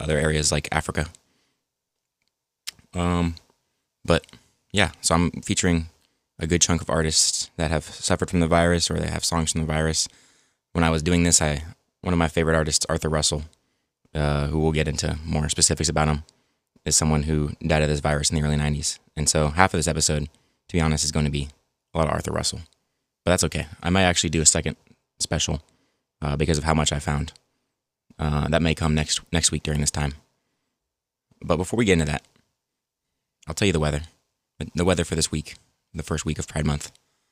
other areas like Africa. But yeah, so I'm featuring a good chunk of artists that have suffered from the virus or they have songs from the virus. When I was doing this, one of my favorite artists, Arthur Russell, who we'll get into more specifics about him, is someone who died of this virus in the early 90s. And so half of this episode, to be honest, is going to be a lot of Arthur Russell. But that's okay. I might actually do a second special because of how much I found. That may come next week during this time. But before we get into that, I'll tell you the weather. The weather for this week, the first week of Pride Month.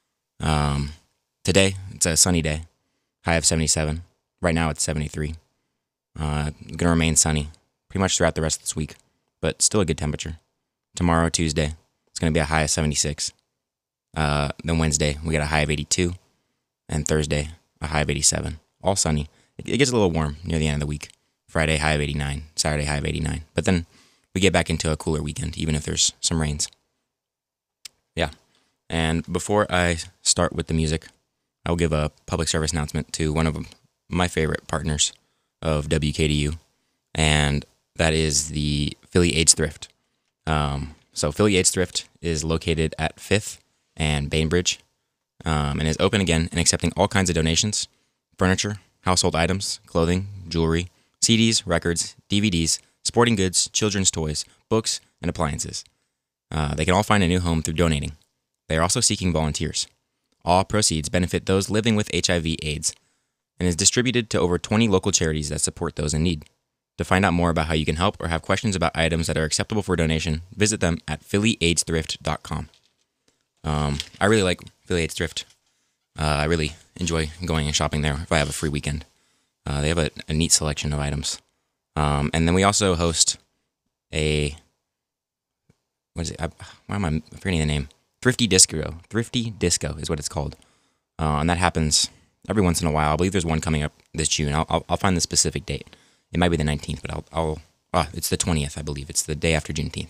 Today, it's a sunny day. High of 77. Right now, it's 73. Going to remain sunny pretty much throughout the rest of this week, but still a good temperature. Tomorrow, Tuesday, it's going to be a high of 76. Then Wednesday, we got a high of 82. And Thursday, a high of 87. All sunny. It gets a little warm near the end of the week. Friday, high of 89. Saturday, high of 89. But then we get back into a cooler weekend, even if there's some rains. Yeah. And before I start with the music, I will give a public service announcement to one of my favorite partners of WKDU, and that is the Philly AIDS Thrift. So Philly AIDS Thrift is located at 5th and Bainbridge, and is open again and accepting all kinds of donations: furniture, household items, clothing, jewelry, CDs, records, DVDs, sporting goods, children's toys, books, and appliances. They can all find a new home through donating. They are also seeking volunteers. All proceeds benefit those living with HIV/AIDS and is distributed to over 20 local charities that support those in need. To find out more about how you can help or have questions about items that are acceptable for donation, visit them at phillyaidsthrift.com. I really like Philly AIDS Thrift. I really enjoy going and shopping there if I have a free weekend. They have a neat selection of items. And then we also host what is it? Why am I forgetting the name? Thrifty Disco. Thrifty Disco is what it's called. And that happens every once in a while. I believe there's one coming up this June. I'll find the specific date. It might be the 19th, but it's the 20th, I believe. It's the day after Juneteenth.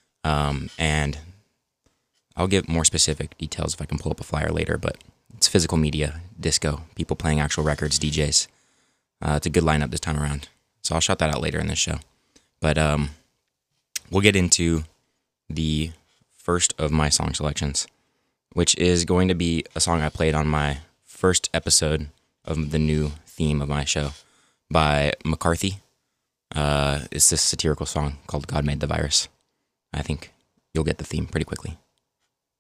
And I'll give more specific details if I can pull up a flyer later, but it's physical media, disco, people playing actual records, DJs. It's a good lineup this time around. So I'll shout that out later in this show. But we'll get into the first of my song selections, which is going to be a song I played on my first episode of the new theme of my show by McCarthy. It's this satirical song called God Made the Virus. I think you'll get the theme pretty quickly.